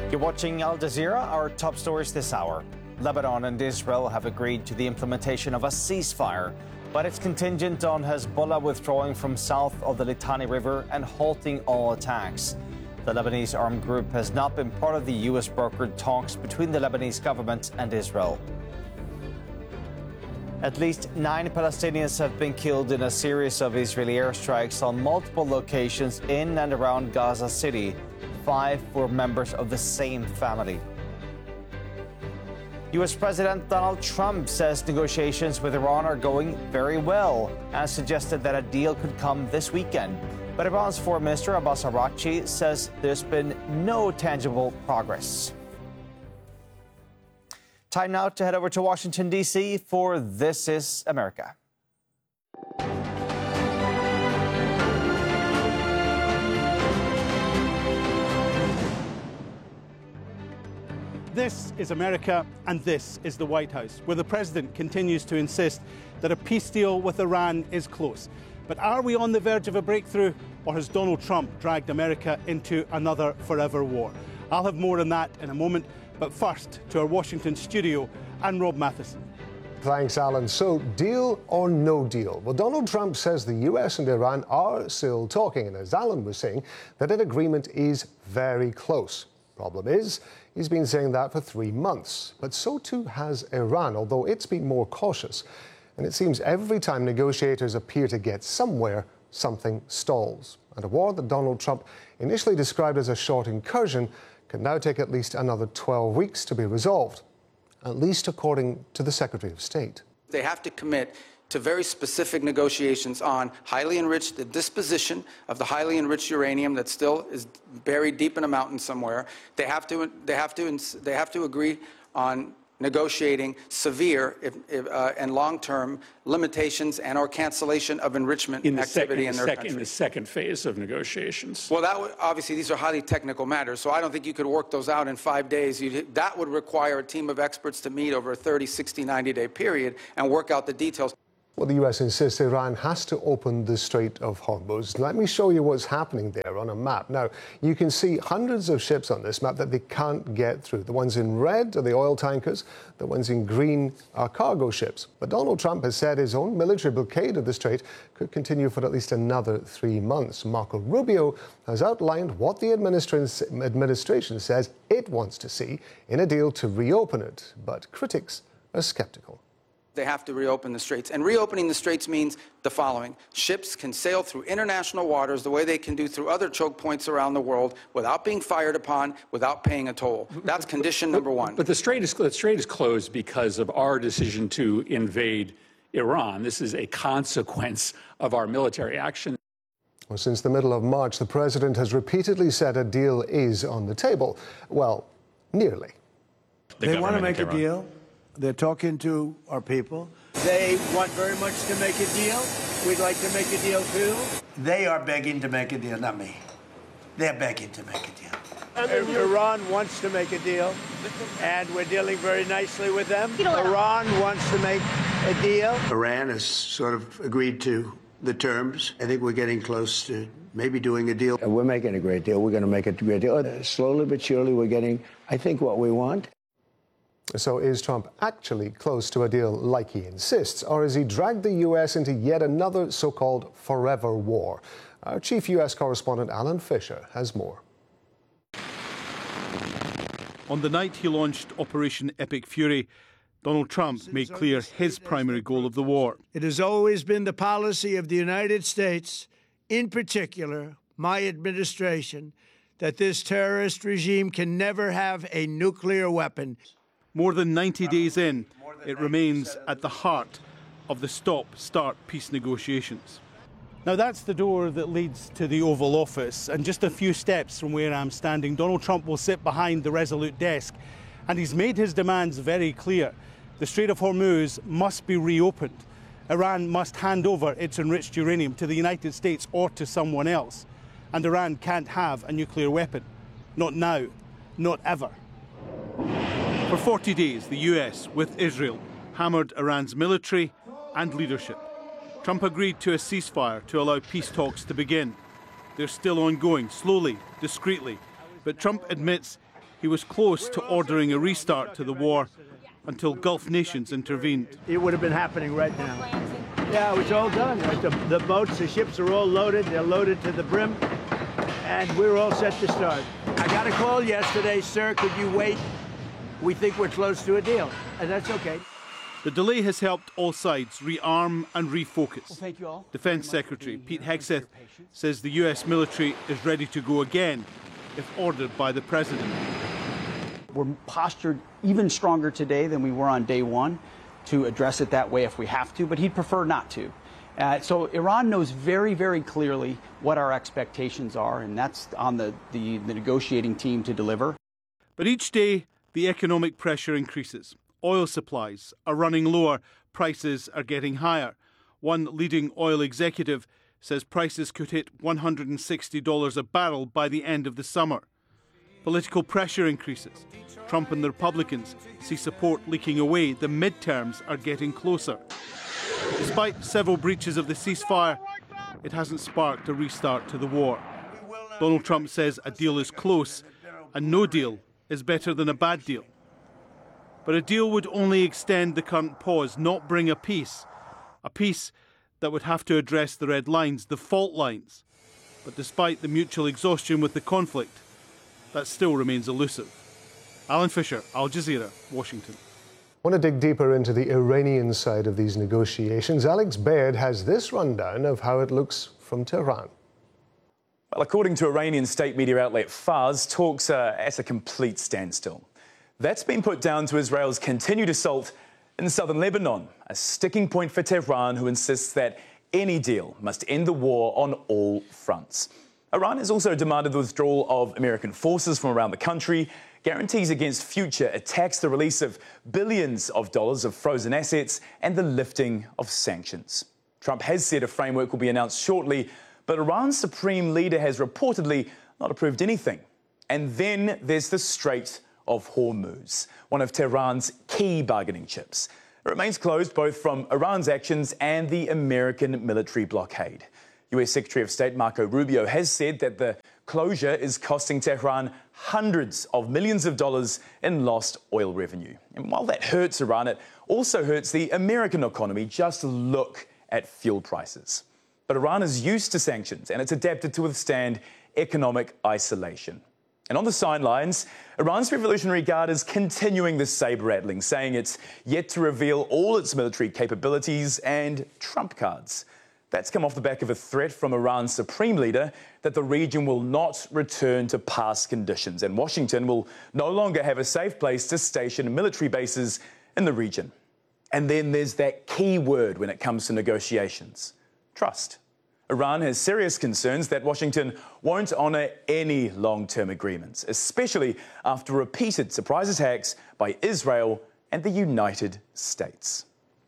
You're watching Al Jazeera. Our top stories this hour. Lebanon and Israel have agreed to the implementation of a ceasefire, but it's contingent on Hezbollah withdrawing from south of the Litani River and halting all attacks. The Lebanese armed group has not been part of the U.S. brokered talks between the Lebanese government and Israel. At least 9 Palestinians have been killed in a series of Israeli airstrikes on multiple locations in and around Gaza City. 5 were members of the same family. U.S. President Donald Trump says negotiations with Iran are going very well and suggested that a deal could come this weekend. But Iran's Foreign Minister Abbas Araghchi says there's been no tangible progress. Time now to head over to Washington, D.C. for This Is America. This is America, and this is the White House, where the president continues to insist that a peace deal with Iran is close. But are we on the verge of a breakthrough, or has Donald Trump dragged America into another forever war? I'll have more on that in a moment, but first to our Washington studio and Rob Matheson. Thanks, Alan. So, deal or no deal? Well, Donald Trump says the US and Iran are still talking, and as Alan was saying, that an agreement is very close. Problem is, he's been saying that for 3 months. But so too has Iran, although it's been more cautious. And it seems every time negotiators appear to get somewhere, something stalls. And a war that Donald Trump initially described as a short incursion can now take at least another 12 weeks to be resolved, at least according to the Secretary of State. They have to commit to very specific negotiations on the disposition of the highly enriched uranium that still is buried deep in a mountain somewhere. They have to agree on negotiating severe and long-term limitations and/or cancellation of enrichment activity in their country. In the second phase of negotiations. Well, obviously these are highly technical matters, so I don't think you could work those out in 5 days. That would require a team of experts to meet over a 30, 60, 90-day period and work out the details. Well, the US insists Iran has to open the Strait of Hormuz. Let me show you what's happening there on a map. Now, you can see hundreds of ships on this map that they can't get through. The ones in red are the oil tankers. The ones in green are cargo ships. But Donald Trump has said his own military blockade of the strait could continue for at least another 3 months. Marco Rubio has outlined what the administration says it wants to see in a deal to reopen it. But critics are skeptical. They have to reopen the straits. And reopening the straits means the following. Ships can sail through international waters the way they can do through other choke points around the world without being fired upon, without paying a toll. That's condition number one. But the strait is closed because of our decision to invade Iran. This is a consequence of our military action. Well, since the middle of March, the president has repeatedly said a deal is on the table. Well, nearly. They want to make a deal. They're talking to our people. They want very much to make a deal. We'd like to make a deal, too. They are begging to make a deal, not me. They're begging to make a deal. Iran wants to make a deal, and we're dealing very nicely with them. Iran wants to make a deal. Iran has sort of agreed to the terms. I think we're getting close to maybe doing a deal. We're making a great deal. We're going to make a great deal. Slowly but surely, we're getting, I think, what we want. So is Trump actually close to a deal like he insists, or has he dragged the U.S. into yet another so-called forever war? Our chief U.S. correspondent Alan Fisher has more. On the night he launched Operation Epic Fury, Donald Trump made clear his primary goal of the war. It has always been the policy of the United States, in particular my administration, that this terrorist regime can never have a nuclear weapon. More than 90 days in, it remains at the heart of the stop-start peace negotiations. Now, that's the door that leads to the Oval Office, and just a few steps from where I'm standing, Donald Trump will sit behind the Resolute desk, and he's made his demands very clear. The Strait of Hormuz must be reopened. Iran must hand over its enriched uranium to the United States or to someone else, and Iran can't have a nuclear weapon. Not now, not ever. For 40 days, the US, with Israel, hammered Iran's military and leadership. Trump agreed to a ceasefire to allow peace talks to begin. They're still ongoing, slowly, discreetly. But Trump admits he was close to ordering a restart to the war until Gulf nations intervened. It would have been happening right now. Yeah, it's all done. The boats, the ships are all loaded. They're loaded to the brim, and we're all set to start. I got a call yesterday, sir, could you wait? We think we're close to a deal, and that's okay. The delay has helped all sides rearm and refocus. Well, thank you all. Defence Secretary Pete Hegseth says the US military is ready to go again if ordered by the President. We're postured even stronger today than we were on day one to address it that way if we have to, but he'd prefer not to. So Iran knows very, very clearly what our expectations are, and that's on the negotiating team to deliver. But each day, the economic pressure increases. Oil supplies are running lower, prices are getting higher. One leading oil executive says prices could hit $160 a barrel by the end of the summer. Political pressure increases. Trump and the Republicans see support leaking away. The midterms are getting closer. Despite several breaches of the ceasefire, it hasn't sparked a restart to the war. Donald Trump says a deal is close, and no deal is better than a bad deal. But a deal would only extend the current pause, not bring a peace that would have to address the red lines, the fault lines. But despite the mutual exhaustion with the conflict, that still remains elusive. Alan Fisher, Al Jazeera, Washington. I want to dig deeper into the Iranian side of these negotiations. Alex Baird has this rundown of how it looks from Tehran. Well, according to Iranian state media outlet Fars, talks are at a complete standstill. That's been put down to Israel's continued assault in southern Lebanon, a sticking point for Tehran, who insists that any deal must end the war on all fronts. Iran has also demanded the withdrawal of American forces from around the country, guarantees against future attacks, the release of billions of dollars of frozen assets, and the lifting of sanctions. Trump has said a framework will be announced shortly, but Iran's supreme leader has reportedly not approved anything. And then there's the Strait of Hormuz, one of Tehran's key bargaining chips. It remains closed both from Iran's actions and the American military blockade. US Secretary of State Marco Rubio has said that the closure is costing Tehran hundreds of millions of dollars in lost oil revenue. And while that hurts Iran, it also hurts the American economy. Just look at fuel prices. But Iran is used to sanctions, and it's adapted to withstand economic isolation. And on the sidelines, Iran's Revolutionary Guard is continuing the saber-rattling, saying it's yet to reveal all its military capabilities and trump cards. That's come off the back of a threat from Iran's supreme leader that the region will not return to past conditions, and Washington will no longer have a safe place to station military bases in the region. And then there's that key word when it comes to negotiations: trust. Iran has serious concerns that Washington won't honour any long-term agreements, especially after repeated surprise attacks by Israel and the United States.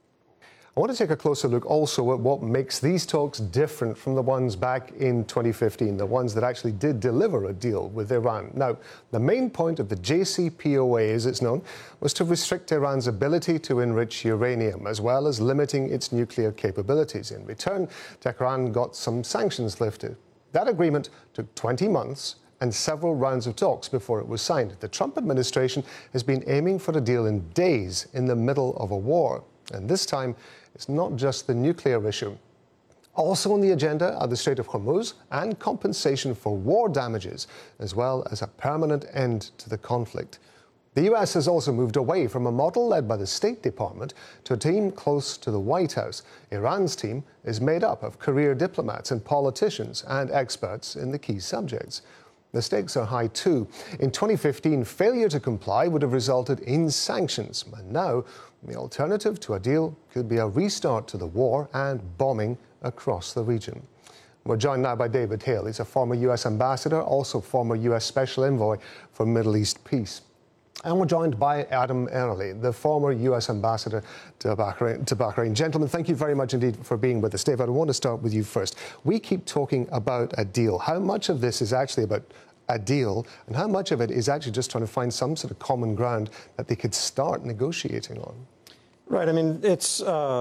I want to take a closer look also at what makes these talks different from the ones back in 2015, the ones that actually did deliver a deal with Iran. Now, the main point of the JCPOA, as it's known, was to restrict Iran's ability to enrich uranium, as well as limiting its nuclear capabilities. In return, Tehran got some sanctions lifted. That agreement took 20 months and several rounds of talks before it was signed. The Trump administration has been aiming for a deal in days in the middle of a war. And this time, it's not just the nuclear issue. Also on the agenda are the Strait of Hormuz and compensation for war damages, as well as a permanent end to the conflict. The US has also moved away from a model led by the State Department to a team close to the White House. Iran's team is made up of career diplomats and politicians and experts in the key subjects. The stakes are high too. In 2015, failure to comply would have resulted in sanctions. And now, the alternative to a deal could be a restart to the war and bombing across the region. We're joined now by David Hale. He's a former US ambassador, also former US special envoy for Middle East peace. And we're joined by Adam Early, the former US ambassador to Bahrain. Gentlemen, thank you very much indeed for being with us. David, I want to start with you first. We keep talking about a deal. How much of this is actually about a deal, and how much of it is actually just trying to find some sort of common ground that they could start negotiating on? Right. I mean, it's a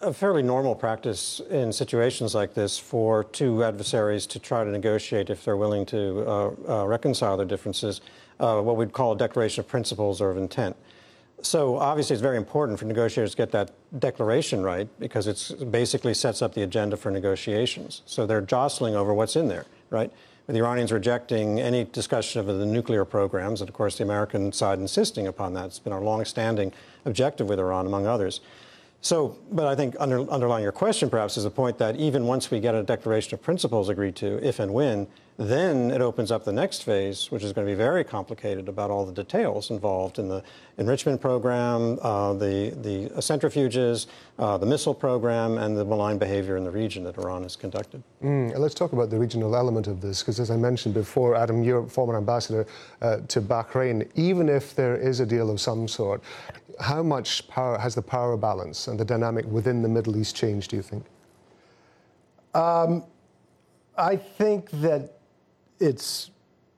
a fairly normal practice in situations like this for two adversaries to try to negotiate if they're willing to reconcile their differences, what we'd call a declaration of principles or of intent. So obviously it's very important for negotiators to get that declaration right because it basically sets up the agenda for negotiations. So they're jostling over what's in there, right? With the Iranians rejecting any discussion of the nuclear programs, and of course the American side insisting upon that. It's been our long-standing objective with Iran, among others. So, but I think underlying your question perhaps is the point that even once we get a declaration of principles agreed to, if and when, then it opens up the next phase, which is going to be very complicated about all the details involved in the enrichment program, the centrifuges, the missile program, and the malign behavior in the region that Iran has conducted. Let's talk about the regional element of this, because as I mentioned before, Adam, you're former ambassador to Bahrain. Even if there is a deal of some sort, how much power has the power balance and the dynamic within the Middle East changed, do you think? I think that it's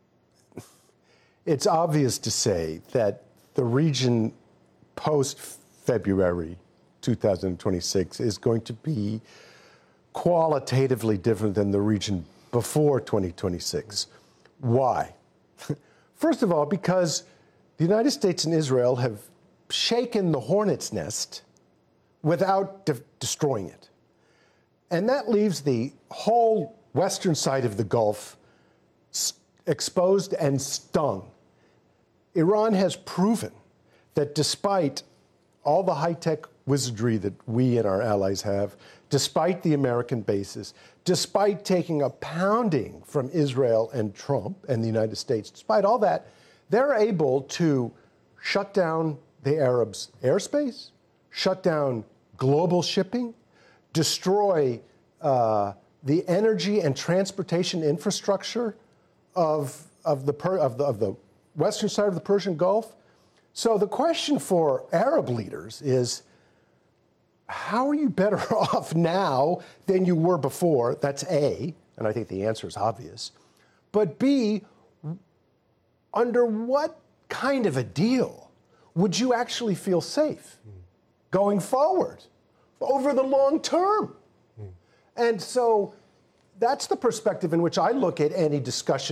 obvious to say that the region post-February 2026 is going to be qualitatively different than the region before 2026. Why? First of all, because the United States and Israel have shaken the hornet's nest without destroying it. And that leaves the whole western side of the Gulf exposed and stung. Iran has proven that despite all the high-tech wizardry that we and our allies have, despite the American bases, despite taking a pounding from Israel and Trump and the United States, despite all that, they're able to shut down the Arabs' airspace, shut down global shipping, destroy the energy and transportation infrastructure of the western side of the Persian Gulf. So the question for Arab leaders is, how are you better off now than you were before? That's A, and I think the answer is obvious. But B, under what kind of a deal would you actually feel safe going forward over the long term? And so that's the perspective in which I look at any discussion